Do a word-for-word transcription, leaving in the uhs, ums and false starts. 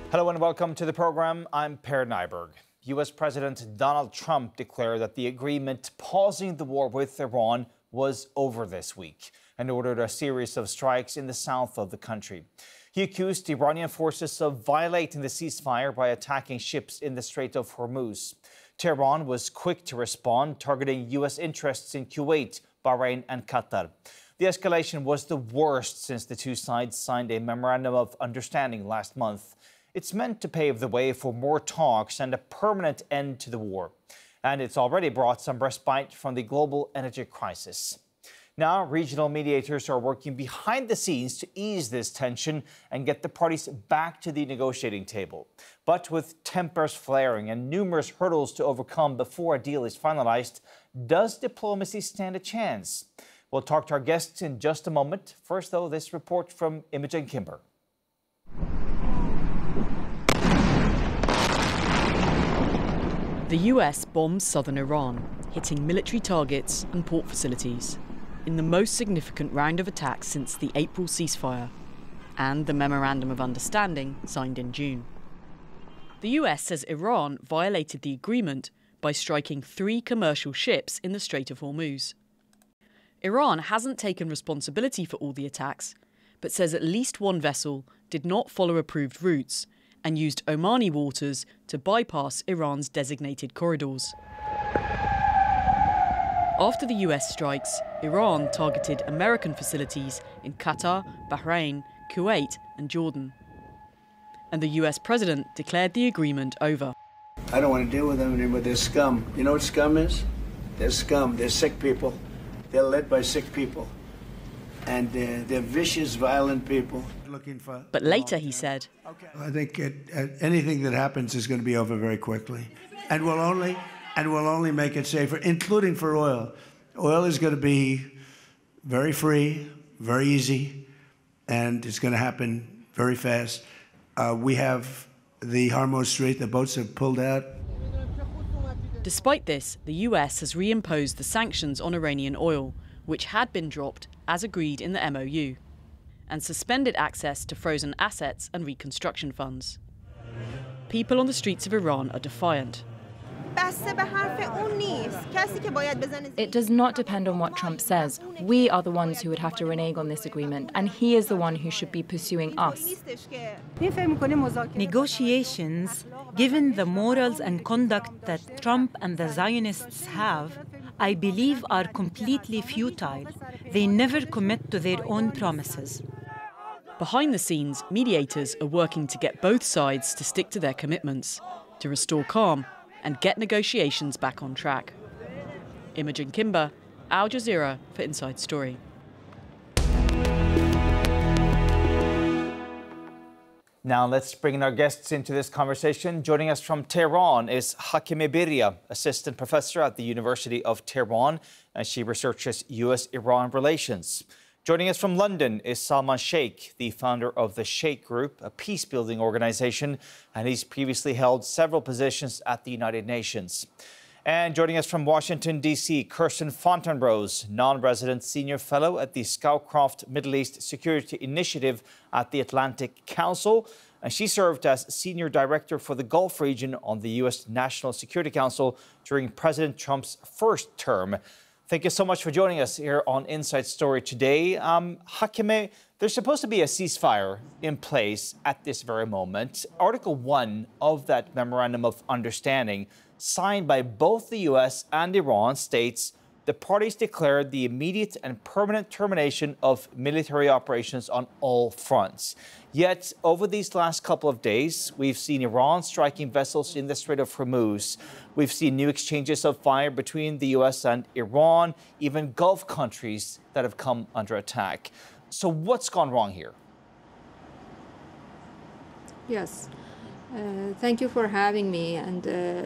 Hello and welcome to the program. I'm Per Nyberg. U S President Donald Trump declared that the agreement pausing the war with Iran was over this week and ordered a series of strikes in the south of the country. He accused Iranian forces of violating the ceasefire by attacking ships in the Strait of Hormuz. Tehran was quick to respond, targeting U S interests in Kuwait, Bahrain and Qatar. The escalation was the worst since the two sides signed a memorandum of understanding last month. It's meant to pave the way for more talks and a permanent end to the war. And it's already brought some respite from the global energy crisis. Now, regional mediators are working behind the scenes to ease this tension and get the parties back to the negotiating table. But with tempers flaring and numerous hurdles to overcome before a deal is finalized, does diplomacy stand a chance? We'll talk to our guests in just a moment. First, though, this report from Imogen Kimber. The U S bombs southern Iran, hitting military targets and port facilities, in the most significant round of attacks since the April ceasefire and the Memorandum of Understanding signed in June. The U S says Iran violated the agreement by striking three commercial ships in the Strait of Hormuz. Iran hasn't taken responsibility for all the attacks, but says at least one vessel did not follow approved routes and used Omani waters to bypass Iran's designated corridors. After the U S strikes, Iran targeted American facilities in Qatar, Bahrain, Kuwait and Jordan. And the U S president declared the agreement over. I don't want to deal with them anymore. They're scum. You know what scum is? They're scum. They're sick people. They're led by sick people. And they're, they're vicious, violent people. But later he said, I think it, uh, anything that happens is going to be over very quickly. And we'll only, and we'll only make it safer, including for oil. Oil is going to be very free, very easy, and it's going to happen very fast. Uh, we have the Hormuz Strait, the boats have pulled out. Despite this, the U S has reimposed the sanctions on Iranian oil, which had been dropped as agreed in the M O U, and suspended access to frozen assets and reconstruction funds. People on the streets of Iran are defiant. It does not depend on what Trump says. We are the ones who would have to renege on this agreement, and he is the one who should be pursuing us. Negotiations, given the morals and conduct that Trump and the Zionists have, I believe are completely futile. They never commit to their own promises. Behind the scenes, mediators are working to get both sides to stick to their commitments, to restore calm and get negotiations back on track. Imogen Kimber, Al Jazeera for Inside Story. Now let's bring in our guests into this conversation. Joining us from Tehran is Hakimeh Birya, assistant professor at the University of Tehran, and she researches U S Iran relations. Joining us from London is Salman Sheikh, the founder of the Sheikh Group, a peace-building organization, and he's previously held several positions at the United Nations. And joining us from Washington, D C, Kirsten Fontenrose, non-resident senior fellow at the Scowcroft Middle East Security Initiative at the Atlantic Council. And she served as senior director for the Gulf region on the U S National Security Council during President Trump's first term. Thank you so much for joining us here on Inside Story today. Um, Hakimeh, there's supposed to be a ceasefire in place at this very moment. Article one of that Memorandum of Understanding, signed by both the U S and Iran, states the parties declared the immediate and permanent termination of military operations on all fronts. Yet, over these last couple of days, we've seen Iran striking vessels in the Strait of Hormuz. We've seen new exchanges of fire between the U S and Iran, even Gulf countries that have come under attack. So what's gone wrong here? Yes. Uh, thank you for having me. And uh,